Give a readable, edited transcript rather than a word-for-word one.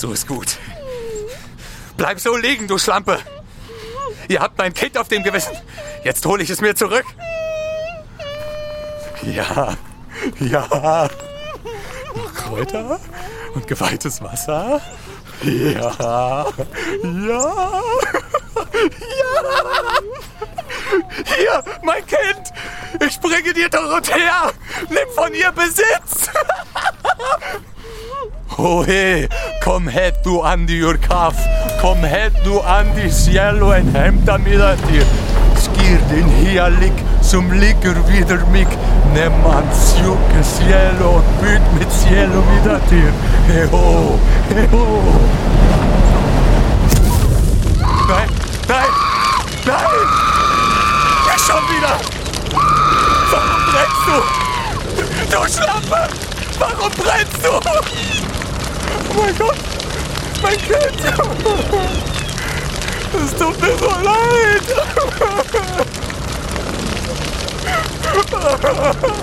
So ist gut. Bleib so liegen, du Schlampe. Ihr habt mein Kind auf dem Gewissen. Jetzt hole ich es mir zurück. Ja. Kräuter und geweihtes Wasser. Ja. Hier, mein Kind. Ich bringe dir Dorothea. Nimm von ihr Besitz. Ohe, kom het du an die Urkaf. Kom het du an die cielo en hämta mida dir. Skir din hialik som ligger vidare mig. Nämman sjuke cielo och byt mit cielo vida dir. Heho. Nein. Ja, schon wieder. Warum brennst du? Du Schlampe. Warum brennst du? Oh mein Gott. Mein Kind. Es tut mir so leid.